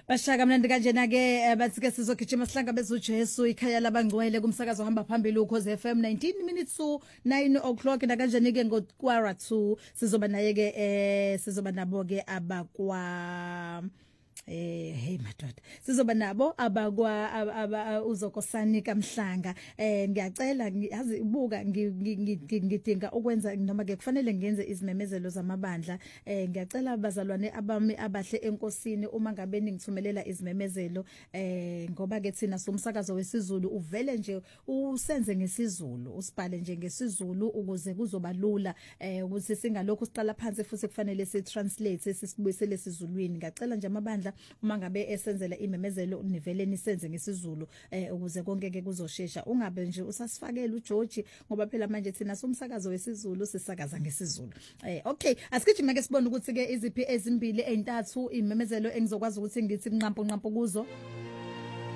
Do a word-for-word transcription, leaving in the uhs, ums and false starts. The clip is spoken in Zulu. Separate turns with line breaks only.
Bashaka mnandi kanjena ke bathi ke sizogijima sihlanga bezuJesu ikhaya labangcwele kumsakazo hamba phambili ukhoze F M nineteen minutes to nine o'clock na kanjani ke ngokwara two sizoba naye ke eh sizoba nabo ke abakwa Eh hey madoda sizoba nabo abakwa uzokosani kaMhlanga eh ngiyacela yazi ibuka ngidinga ukwenza noma ke kufanele ngenze izimemezelo zamabandla eh ngiyacela abazalwane abami abahle enkosini uma ngabe ningithumelela izimemezelo eh ngoba ke thina somsakazo wesiZulu uvele nje usenze ngesizulu usibhale nje ngesizulu ukuze kuzoba lula eh ukuthi singalokho siqala phansi futhi kufanele si translate sisibuyisele esizulwini ngiyacela nje amabandla uma ngabe esenzela imemezelo nivele nisenze ngesizulu eh ukuze konke ke kuzoshesha ungabe nje usasifakela uJoji ngoba phela manje thina somsakazo wesiZulu sisakaza ngesizulu eh okay asikijime ke sibone ukuthi ke iziphi ezimbili ezintathu imemezelo engizokwazi ukuthi ngithi nqampo nqampo kuzo.